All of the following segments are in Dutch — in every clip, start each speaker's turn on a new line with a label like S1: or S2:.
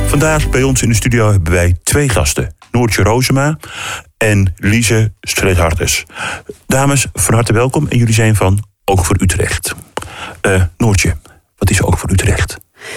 S1: Vandaag bij ons in de studio hebben wij 2 gasten. Noortje Rozema en Lise Streethartes. Dames, van harte welkom en jullie zijn van Oog voor Utrecht. Noortje, wat is Oog voor Utrecht?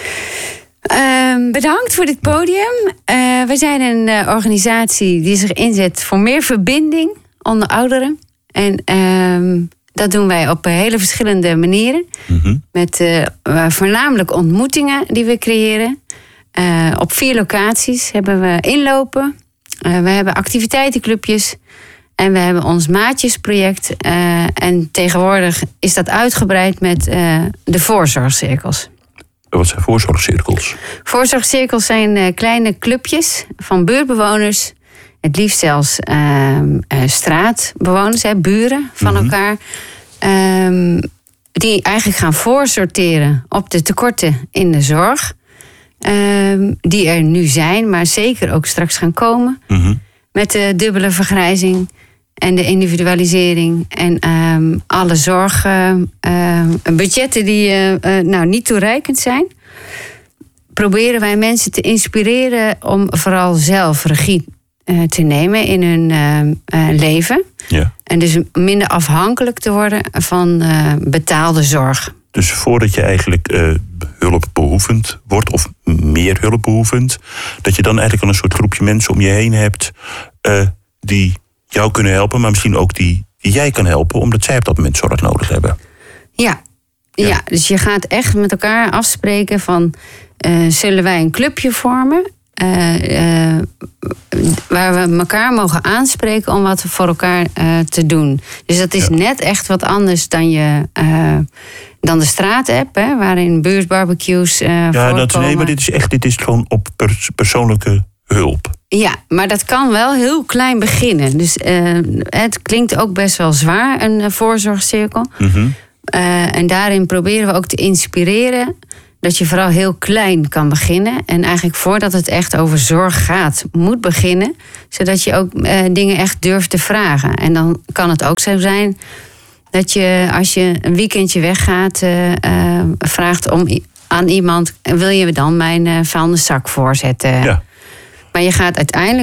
S2: Bedankt voor dit podium. We zijn een organisatie die zich inzet voor meer verbinding onder ouderen. En dat doen wij op hele verschillende manieren. Mm-hmm. Met voornamelijk ontmoetingen die we creëren. Op 4 locaties hebben we inlopen. We hebben activiteitenclubjes. En we hebben ons maatjesproject. En tegenwoordig is dat uitgebreid met de voorzorgcirkels.
S1: Wat zijn voorzorgcirkels?
S2: Voorzorgcirkels zijn kleine clubjes van buurtbewoners. Het liefst zelfs straatbewoners, buren van elkaar. Die eigenlijk gaan voorsorteren op de tekorten in de zorg. Die er nu zijn, maar zeker ook straks gaan komen. Mm-hmm. Met de dubbele vergrijzing en de individualisering. En alle zorgbudgetten die niet toereikend zijn. Proberen wij mensen te inspireren om vooral zelf regie te nemen in hun leven. Ja. En dus minder afhankelijk te worden van betaalde zorg.
S1: Dus voordat je eigenlijk hulpbehoevend wordt, of meer hulpbehoevend, dat je dan eigenlijk al een soort groepje mensen om je heen hebt die jou kunnen helpen, maar misschien ook die jij kan helpen, omdat zij op dat moment zorg nodig hebben. Ja,
S2: dus je gaat echt met elkaar afspreken van zullen wij een clubje vormen? Waar we elkaar mogen aanspreken om wat voor elkaar te doen. Dus dat is net echt wat anders dan de straatapp, waarin buurtbarbecues voorkomen.
S1: Maar dit is gewoon op persoonlijke hulp.
S2: Ja, maar dat kan wel heel klein beginnen. Dus het klinkt ook best wel zwaar, een voorzorgcirkel. Mm-hmm. En daarin proberen we ook te inspireren dat je vooral heel klein kan beginnen. En eigenlijk voordat het echt over zorg gaat, moet beginnen. Zodat je ook dingen echt durft te vragen. En dan kan het ook zo zijn dat je, als je een weekendje weggaat, vraagt aan iemand, wil je dan mijn vuilniszak voorzetten? Ja. Maar je gaat uiteindelijk